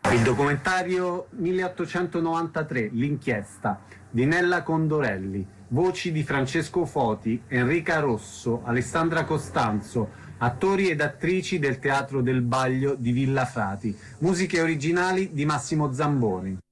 Il documentario 1893, l'inchiesta, di Nella Condorelli, voci di Francesco Foti, Enrica Rosso, Alessandra Costanzo, attori ed attrici del Teatro del Baglio di Villa Frati, musiche originali di Massimo Zamboni.